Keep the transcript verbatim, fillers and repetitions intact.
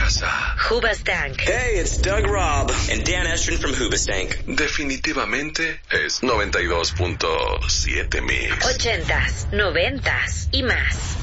casa. Hoobastank. Hey, it's Doug Robb and Dan Estrin from Hoobastank. Definitivamente es noventa y dos punto siete Mix. Ochentas, noventas y más.